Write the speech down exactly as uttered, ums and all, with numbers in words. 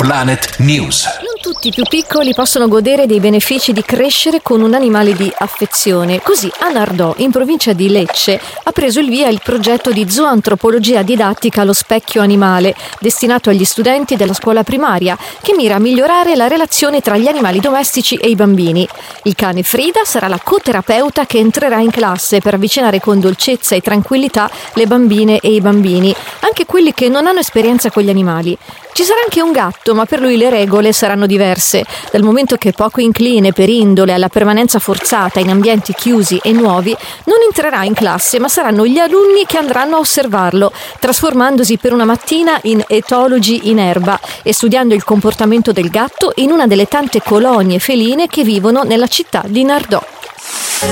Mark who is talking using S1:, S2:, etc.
S1: Planet News.
S2: Non tutti i più piccoli possono godere dei benefici di crescere con un animale di affezione. Così a Nardò, in provincia di Lecce, ha preso il via il progetto di zooantropologia didattica allo specchio animale, destinato agli studenti della scuola primaria, che mira a migliorare la relazione tra gli animali domestici e i bambini. Il cane Frida sarà la coterapeuta che entrerà in classe per avvicinare con dolcezza e tranquillità le bambine e i bambini, anche quelli che non hanno esperienza con gli animali. Ci sarà anche un gatto, ma per lui le regole saranno diverse, dal momento che poco incline per indole alla permanenza forzata in ambienti chiusi e nuovi, non entrerà in classe, ma saranno gli alunni che andranno a osservarlo, trasformandosi per una mattina in etologi in erba e studiando il comportamento del gatto in una delle tante colonie feline che vivono nella città di Nardò.